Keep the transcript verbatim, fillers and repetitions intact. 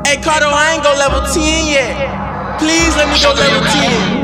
Hey, Cardo, I ain't go level ten yet. Please let me go level ten.